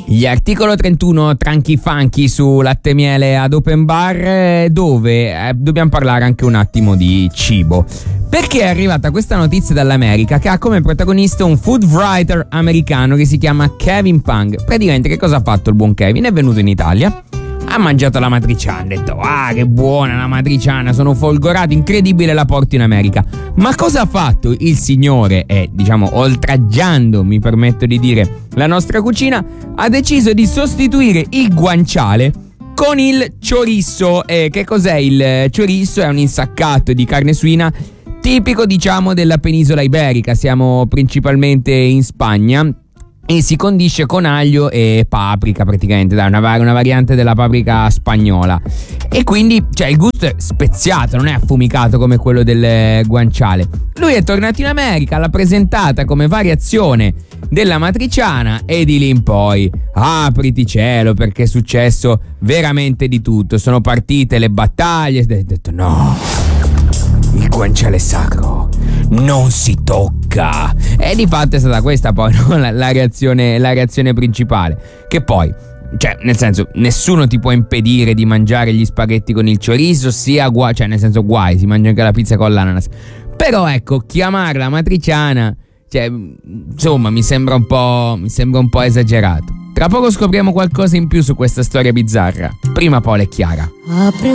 Gli articolo 31 tranchi funky su Latte Miele ad Open Bar, dove dobbiamo parlare anche un attimo di cibo, perché è arrivata questa notizia dall'America che ha come protagonista un food writer americano che si chiama Kevin Pang. Praticamente che cosa ha fatto il buon Kevin? È venuto in Italia, ha mangiato la matriciana, ha detto che buona la matriciana, sono folgorato, incredibile, la porto in America. Ma cosa ha fatto il signore? Oltraggiando, mi permetto di dire, la nostra cucina, ha deciso di sostituire il guanciale con il chorizo. Che cos'è il chorizo? È un insaccato di carne suina tipico, della penisola iberica. Siamo principalmente in Spagna e si condisce con aglio e paprika, praticamente, una variante della paprika spagnola. E quindi, il gusto è speziato, non è affumicato come quello del guanciale. Lui è tornato in America, l'ha presentata come variazione della matriciana e di lì in poi, apriti cielo, perché è successo veramente di tutto. Sono partite le battaglie, ha detto no, il guanciale è sacro, non si tocca. E di fatto è stata questa poi, no? la reazione principale. Che poi, nel senso, nessuno ti può impedire di mangiare gli spaghetti con il chorizo, guai, si mangia anche la pizza con l'ananas. Però ecco, chiamarla matriciana, mi sembra un po' esagerato. Tra poco scopriamo qualcosa in più su questa storia bizzarra. Prima Paola e Chiara.